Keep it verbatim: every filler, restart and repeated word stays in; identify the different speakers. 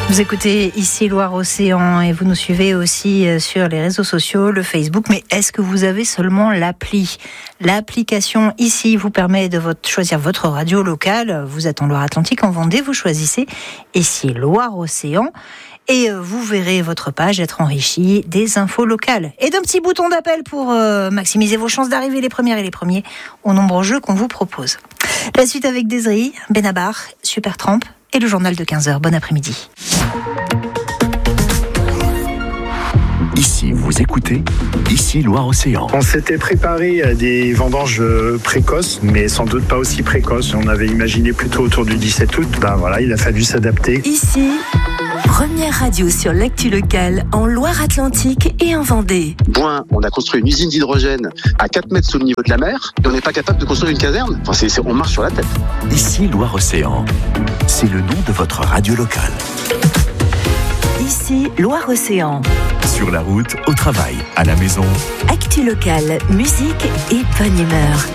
Speaker 1: Vous écoutez ici Loire-Océan et vous nous suivez aussi sur les réseaux sociaux, le Facebook. Mais est-ce que vous avez seulement l'appli ? L'application ici vous permet de votre, choisir votre radio locale. Vous êtes en Loire-Atlantique, en Vendée, vous choisissez ici Loire-Océan. Et vous verrez votre page être enrichie des infos locales. Et d'un petit bouton d'appel pour euh, maximiser vos chances d'arriver les premières et les premiers aux nombreux jeux qu'on vous propose. La suite avec Desiree, Benabar, Supertramp et le journal de quinze heures. Bon après-midi.
Speaker 2: Ici, vous écoutez, ici Loire-Océan.
Speaker 3: On s'était préparé à des vendanges précoces, mais sans doute pas aussi précoces. On avait imaginé plutôt autour du dix-sept août. Ben voilà, il a fallu s'adapter.
Speaker 4: Ici, première radio sur l'actu locale en Loire-Atlantique et en Vendée.
Speaker 5: Boin, on a construit une usine d'hydrogène à quatre mètres sous le niveau de la mer et on n'est pas capable de construire une caserne. Enfin, c'est, c'est, on marche sur la tête.
Speaker 2: Ici Loire-Océan, c'est le nom de votre radio locale.
Speaker 4: Ici Loire-Océan.
Speaker 2: Sur la route, au travail, à la maison.
Speaker 4: Actu locale, musique et bonne humeur.